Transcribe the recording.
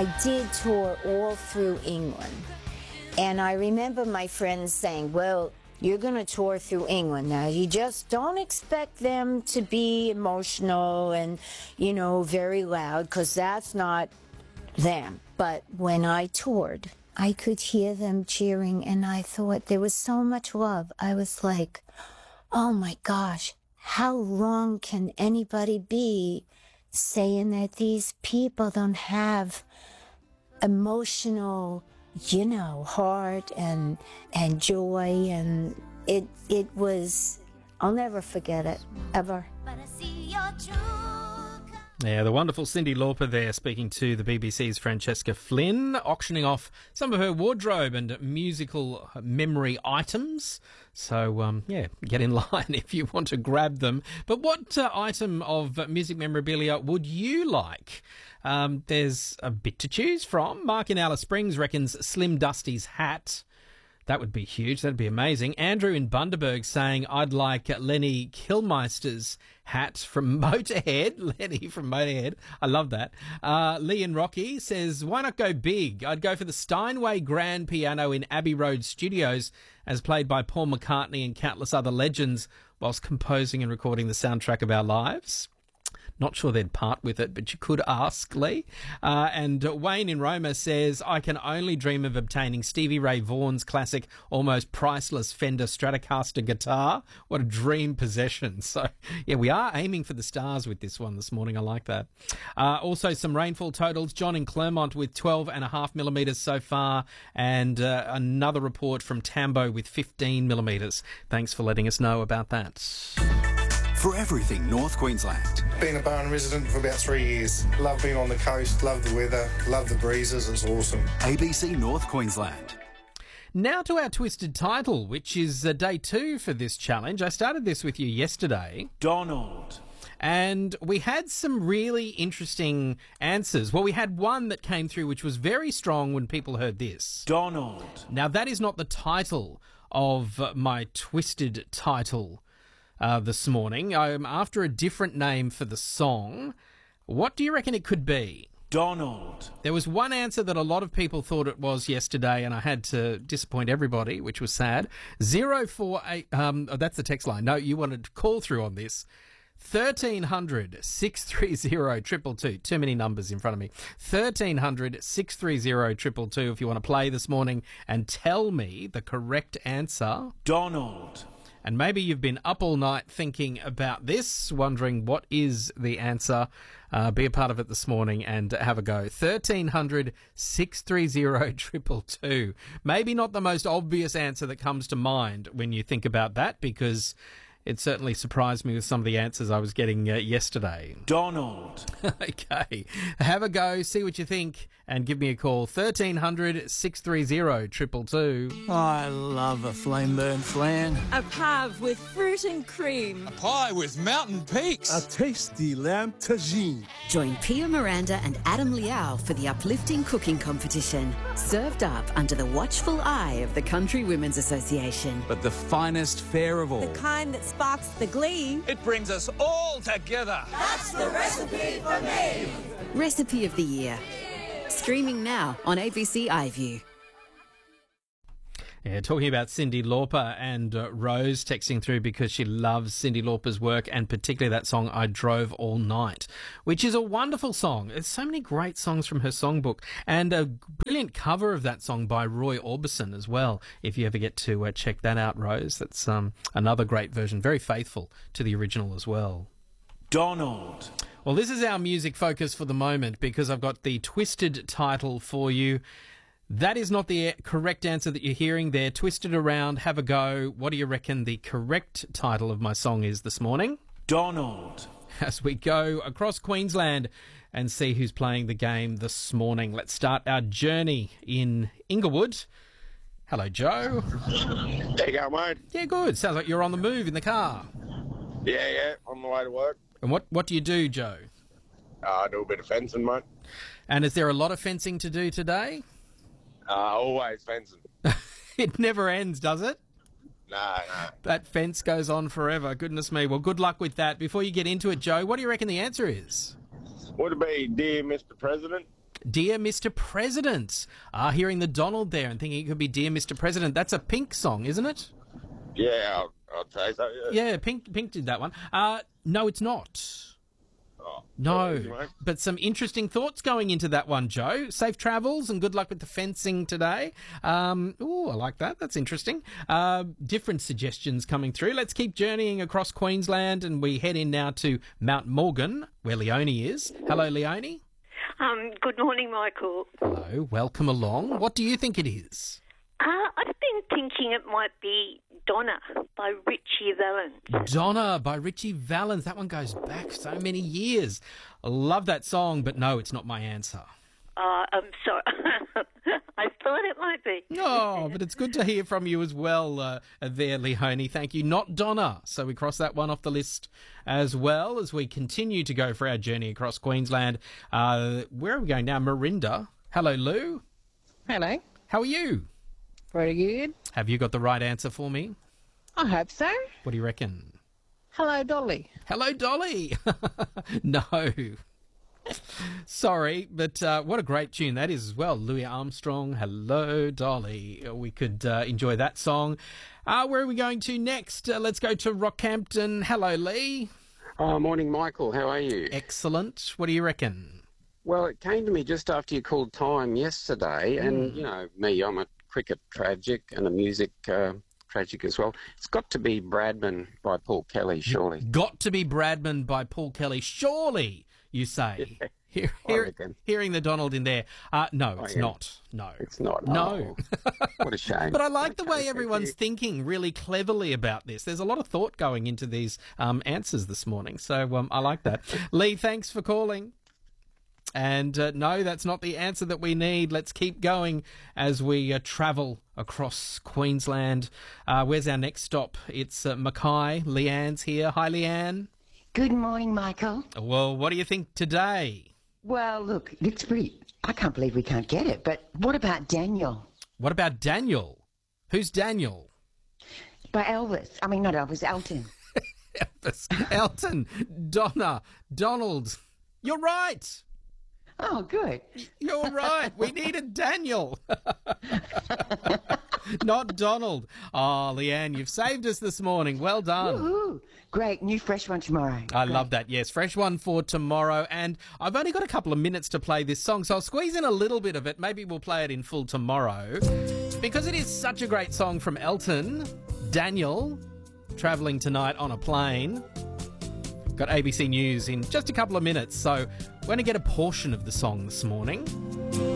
I did tour all through England. And I remember my friends saying, well, you're going to tour through England now. You just don't expect them to be emotional and, you know, very loud, because that's not them. But when I toured, I could hear them cheering, and I thought there was so much love. I was like, oh my gosh, how wrong can anybody be saying that these people don't have emotional, you know, heart and joy, and it was, I'll never forget it, ever. Yeah, the wonderful Cyndi Lauper there speaking to the BBC's Francesca Flynn, auctioning off some of her wardrobe and musical memory items. So, yeah, get in line if you want to grab them. But what item of music memorabilia would you like? There's a bit to choose from. Mark in Alice Springs reckons Slim Dusty's hat. That would be huge. That'd be amazing. Andrew in Bundaberg saying, I'd like Lenny Kilmeister's hat from Motorhead. Lenny from Motorhead. I love that. Lee in Rocky says, why not go big? I'd go for the Steinway grand piano in Abbey Road Studios, as played by Paul McCartney and countless other legends, whilst composing and recording the soundtrack of our lives. Not sure they'd part with it, but you could ask, Lee. And Wayne in Roma says, I can only dream of obtaining Stevie Ray Vaughan's classic, almost priceless Fender Stratocaster guitar. What a dream possession. So, yeah, we are aiming for the stars with this one this morning. I like that. Also, some rainfall totals. John in Clermont with 12.5 millimetres so far, and another report from Tambo with 15 millimetres. Thanks for letting us know about that. For everything North Queensland. Been a Barn resident for about 3 years. Love being on the coast, love the weather, love the breezes, it's awesome. ABC North Queensland. Now to our twisted title, which is day 2 for this challenge. I started this with you yesterday. Donald. And we had some really interesting answers. Well, we had one that came through which was very strong when people heard this. Donald. Now, that is not the title of my twisted title this morning. I'm after a different name for the song. What do you reckon it could be? Donald. There was one answer that a lot of people thought it was yesterday, and I had to disappoint everybody, which was sad. 048, that's the text line. No, you wanted to call through on this. 1300 630 222. Too many numbers in front of me. 1300 630 222 if you want to play this morning and tell me the correct answer. Donald. And maybe you've been up all night thinking about this, wondering what is the answer. Be a part of it this morning and have a go. 1300 630 222. Maybe not the most obvious answer that comes to mind when you think about that, because it certainly surprised me with some of the answers I was getting yesterday. Donald. Okay. Have a go, see what you think, and give me a call. 1300 630 222. I love a flame burnt flan. A pave with fruit and cream. A pie with mountain peaks. A tasty lamb tagine. Join Pia Miranda and Adam Liao for the uplifting cooking competition. Served up under the watchful eye of the Country Women's Association. But the finest fare of all. The kind that sparks the glee. It brings us all together. That's the recipe for me. Recipe of the Year. Streaming now on ABC iView. Yeah, talking about Cyndi Lauper and Rose texting through because she loves Cyndi Lauper's work, and particularly that song I Drove All Night, which is a wonderful song. There's so many great songs from her songbook, and a brilliant cover of that song by Roy Orbison as well. If you ever get to check that out, Rose, that's another great version, very faithful to the original as well. Donald. Well, this is our music focus for the moment because I've got the twisted title for you. That is not the correct answer that you're hearing there. Twist it around, have a go. What do you reckon the correct title of my song is this morning? Donald. As we go across Queensland and see who's playing the game this morning. Let's start our journey in Inglewood. Hello, Joe. There you go, mate. Yeah, good. Sounds like you're on the move in the car. Yeah, on the way to work. And what do you do, Joe? I do a bit of fencing, mate. And is there a lot of fencing to do today? Always fencing. It never ends, does it? No. That fence goes on forever. Goodness me. Well, good luck with that. Before you get into it, Joe, what do you reckon the answer is? Would it be Dear Mr. President? Dear Mr. President. Hearing the Donald there and thinking it could be Dear Mr. President. That's a Pink song, isn't it? Yeah, I'd say so, yeah. Yeah, Pink did that one. No, it's not. Oh, No, easy, mate. but some interesting thoughts going into that one, Joe. Safe travels and good luck with the fencing today. I like that. That's interesting. Different suggestions coming through. Let's keep journeying across Queensland and we head in now to Mount Morgan, where Leonie is. Hello, Leonie. Good morning, Michael. Hello, welcome along. What do you think it is? I've been thinking it might be Donna by Richie Valens. Donna by Richie Valens. That one goes back so many years. I love that song, but no, it's not my answer. I'm sorry. I thought it might be. Oh, but it's good to hear from you as well there, Leonie. Thank you. Not Donna. So we cross that one off the list as well as we continue to go for our journey across Queensland. Where are we going now? Marinda. Hello, Lou. Hello. How are you? Pretty good. Have you got the right answer for me? I hope so. What do you reckon? Hello, Dolly. Hello, Dolly. No. Sorry, but what a great tune that is as well. Louis Armstrong, Hello, Dolly. We could enjoy that song. Where are we going to next? Let's go to Rockhampton. Hello, Lee. Morning, Michael. How are you? Excellent. What do you reckon? Well, it came to me just after you called time yesterday, and, you know, me, I'm a cricket tragic and a music tragic as well. It's got to be Bradman by Paul Kelly, surely. Got to be Bradman by Paul Kelly, surely, you say. Yeah, hearing the Donald in there. No, it's not. No. It's not. No. Oh, what a shame. But I like the way everyone's thinking really cleverly about this. There's a lot of thought going into these answers this morning. So I like that. Lee, thanks for calling. And no, that's not the answer that we need. Let's keep going as we travel across Queensland. Where's our next stop? It's Mackay. Leanne's here. Hi, Leanne. Good morning, Michael. Well, what do you think today? Well, look, it's pretty... I can't believe we can't get it, but what about Daniel? What about Daniel? Who's Daniel? By Elvis. I mean, not Elvis, Elton. Elvis. Elton. Donna. Donald. You're right. Oh, good. You're right. We needed Daniel. Not Donald. Oh, Leanne, you've saved us this morning. Well done. Woohoo. Great. New fresh one tomorrow. I love that. Yes, fresh one for tomorrow. And I've only got a couple of minutes to play this song, so I'll squeeze in a little bit of it. Maybe we'll play it in full tomorrow. Because it is such a great song from Elton. Daniel, travelling tonight on a plane. Got ABC News in just a couple of minutes, so we're going to get a portion of the song this morning.